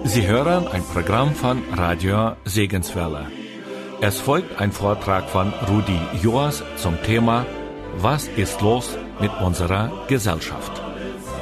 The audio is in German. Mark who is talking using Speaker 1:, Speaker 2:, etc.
Speaker 1: Sie hören ein Programm von Radio Segenswelle. Es folgt ein Vortrag von Rudi Joas zum Thema: Was ist los mit unserer Gesellschaft?